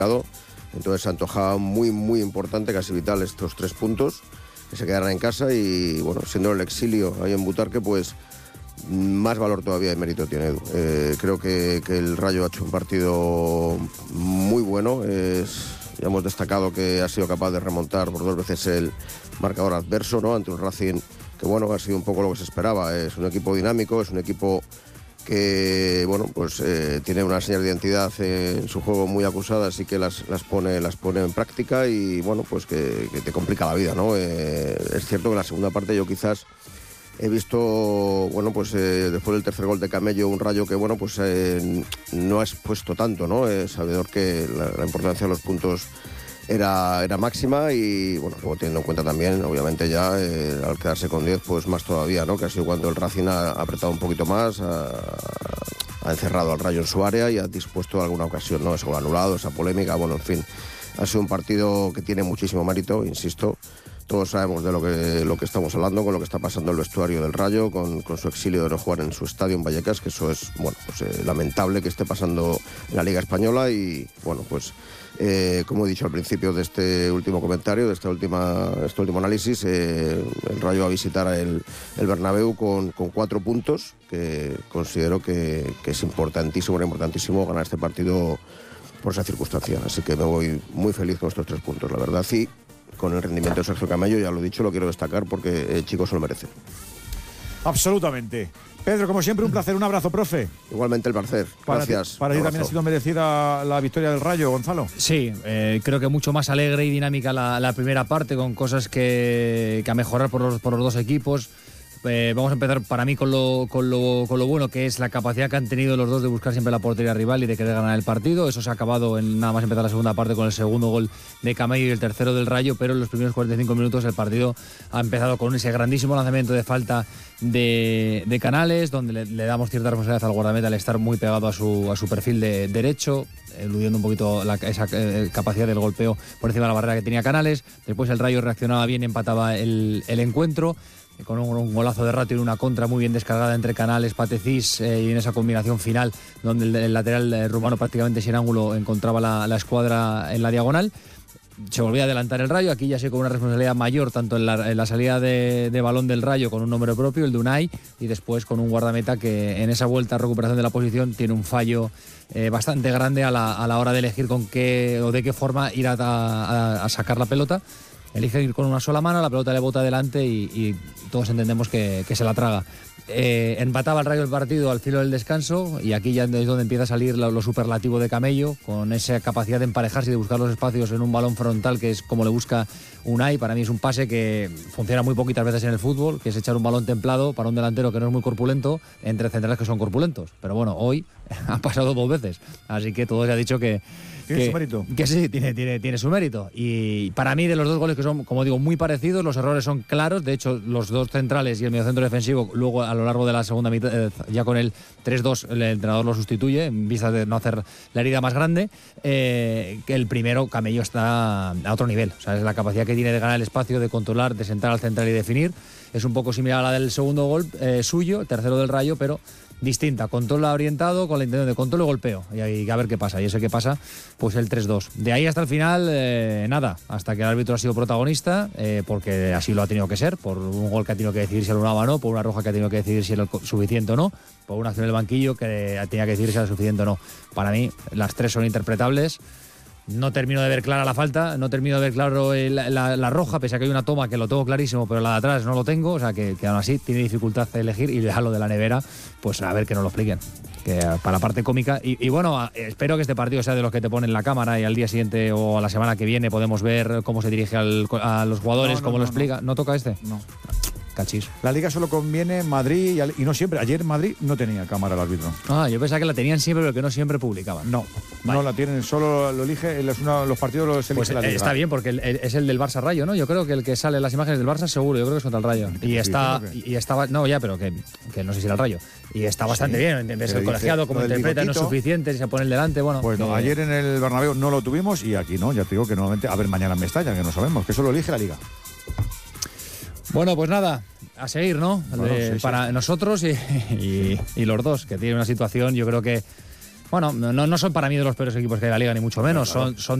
Entonces se antojaba muy, muy importante, casi vital, estos 3 puntos, que se quedaran en casa y, bueno, siendo el exilio ahí en Butarque, pues más valor todavía y mérito tiene Edu. Creo que el Rayo ha hecho un partido muy bueno. Ya hemos destacado que ha sido capaz de remontar por 2 veces el marcador adverso, ¿no?, ante un Racing que, bueno, ha sido un poco lo que se esperaba. Es un equipo dinámico, es un equipo que, bueno, pues tiene una señal de identidad en su juego muy acusada, así que las pone en práctica y, bueno, pues que te complica la vida, ¿no? Es cierto que en la segunda parte yo quizás he visto, bueno, pues después del tercer gol de Camello, un Rayo que, bueno, pues no ha expuesto tanto, ¿no? Sabedor que la importancia de los puntos era máxima y, bueno, luego teniendo en cuenta también, obviamente ya al quedarse con 10, pues más todavía, ¿no? Que ha sido cuando el Racing ha apretado un poquito más, ha encerrado al Rayo en su área y ha dispuesto alguna ocasión, ¿no? Ese gol anulado, esa polémica, bueno, en fin, ha sido un partido que tiene muchísimo mérito, insisto. Todos sabemos de lo que estamos hablando, con lo que está pasando el vestuario del Rayo, con su exilio de no jugar en su estadio en Vallecas, que eso es, bueno, pues lamentable que esté pasando en la Liga Española y, bueno, pues como he dicho al principio de este último comentario, de este último análisis, el Rayo va a visitar el Bernabéu con 4 puntos, que considero que es importantísimo ganar este partido por esa circunstancia. Así que me voy muy feliz con estos 3 puntos, la verdad, y con el rendimiento de Sergio Camello, ya lo he dicho, lo quiero destacar porque el chico se lo merece. Absolutamente. Pedro, como siempre, un placer, un abrazo, profe. Igualmente el placer, gracias. Para ti también ha sido merecida la victoria del Rayo, Gonzalo. Sí, creo que mucho más alegre y dinámica la primera parte, con cosas que a mejorar por los 2 equipos. Vamos a empezar para mí con lo bueno, que es la capacidad que han tenido los 2 de buscar siempre la portería rival y de querer ganar el partido. Eso se ha acabado en nada más empezar la segunda parte con el segundo gol de Camello y el tercero del Rayo, pero en los primeros 45 minutos el partido ha empezado con ese grandísimo lanzamiento de falta de Canales, donde le damos cierta responsabilidad al guardameta al estar muy pegado a su perfil de derecho, eludiendo un poquito esa capacidad del golpeo por encima de la barrera que tenía Canales. Después el Rayo reaccionaba bien, empataba el encuentro con un golazo de Rato y una contra muy bien descargada entre Canales, Patecís, y en esa combinación final donde el lateral rumano prácticamente sin ángulo encontraba la escuadra en la diagonal. Se volvía a adelantar el Rayo, aquí ya sé con una responsabilidad mayor tanto en la salida de balón del Rayo con un número propio, el de Unai, y después con un guardameta que en esa vuelta a recuperación de la posición tiene un fallo bastante grande a la hora de elegir con qué o de qué forma ir a sacar la pelota. Elige ir con una sola mano, la pelota le bota adelante y todos entendemos que se la traga. Empataba el Rayo el partido al filo del descanso y aquí ya es donde empieza a salir lo superlativo de Camello, con esa capacidad de emparejarse y de buscar los espacios en un balón frontal, que es como le busca Unai. Para mí es un pase que funciona muy poquitas veces en el fútbol, que es echar un balón templado para un delantero que no es muy corpulento entre centrales que son corpulentos. Pero bueno, hoy ha pasado 2 veces, así que todo se ha dicho que ¿Tiene su mérito? Que sí, tiene su mérito. Y para mí, de los 2 goles que son, como digo, muy parecidos, los errores son claros. De hecho, los 2 centrales y el mediocentro defensivo, luego a lo largo de la segunda mitad, ya con el 3-2, el entrenador lo sustituye en vista de no hacer la herida más grande. Que el primero, Camello, está a otro nivel. O sea, es la capacidad que tiene de ganar el espacio, de controlar, de sentar al central y definir. Es un poco similar a la del segundo gol suyo, el tercero del Rayo, pero distinta. Control orientado con la intención de control y golpeo. Y a ver qué pasa. Y ese que pasa, pues el 3-2. De ahí hasta el final, nada. Hasta que el árbitro ha sido protagonista, porque así lo ha tenido que ser. Por un gol que ha tenido que decidir si era una o no. Por una roja que ha tenido que decidir si era suficiente o no. Por una acción del banquillo que tenía que decidir si era suficiente o no. Para mí, las 3 son interpretables. No termino de ver clara la falta, no termino de ver claro la roja, pese a que hay una toma que lo tengo clarísimo, pero la de atrás no lo tengo, o sea que aún así tiene dificultad de elegir, y ya lo de la nevera, pues a ver que nos lo expliquen. Que para la parte cómica, y bueno, espero que este partido sea de los que te ponen la cámara y al día siguiente o a la semana que viene podemos ver cómo se dirige a los jugadores, cómo lo explica. ¿No toca este? No. Cachis. La Liga solo conviene Madrid y no siempre. Ayer Madrid no tenía cámara el árbitro. Yo pensaba que la tenían siempre, pero que no siempre publicaban. No, vale. No la tienen, solo lo elige, los partidos los elige pues la Liga. Está bien, porque es el del Barça Rayo, ¿no? Yo creo que el que sale en las imágenes del Barça seguro, yo creo que es contra el Rayo. Y estaba, no, ya, pero que no sé si era el Rayo. Y está bastante bien, ves el colegiado, como interpreta, no es suficiente, se pone el delante, bueno. Pues no, ayer en el Bernabéu no lo tuvimos y aquí no, ya te digo que normalmente, a ver mañana en Mestalla, que no sabemos, que eso lo elige la Liga. Bueno, pues nada, a seguir, ¿no? Bueno, para nosotros y los 2, que tienen una situación, yo creo que Bueno, no son para mí de los peores equipos que hay en la Liga, ni mucho menos. Claro. Son